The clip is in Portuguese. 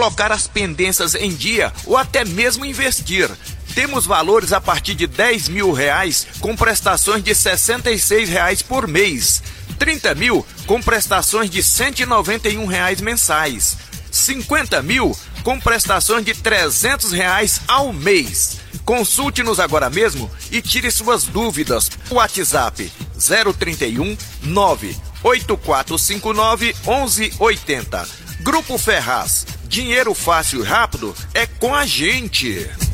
colocar as pendências em dia ou até mesmo investir. Temos valores a partir de R$10 mil com prestações de R$ 66 por mês. 30 mil com prestações de R$ 191 mensais. 50 mil com prestações de R$ 300 ao mês. Consulte-nos agora mesmo e tire suas dúvidas. WhatsApp 031 98459 1180. Grupo Ferraz. Dinheiro fácil e rápido é com a gente.